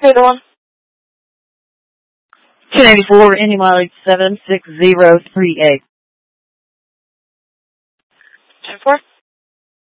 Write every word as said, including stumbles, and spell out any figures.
Good one. two ninety-four, Indy mileage seven six zero three eight. ten four.